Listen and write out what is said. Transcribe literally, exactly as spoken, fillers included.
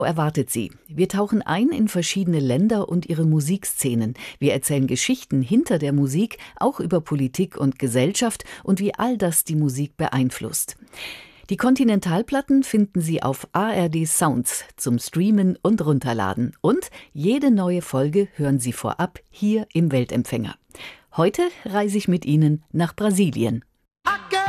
Erwartet Sie. Wir tauchen ein in verschiedene Länder und ihre Musikszenen. Wir erzählen Geschichten hinter der Musik, auch über Politik und Gesellschaft und wie all das die Musik beeinflusst. Die Kontinentalplatten finden Sie auf A R D Sounds zum Streamen und Runterladen. Und jede neue Folge hören Sie vorab hier im Weltempfänger. Heute reise ich mit Ihnen nach Brasilien.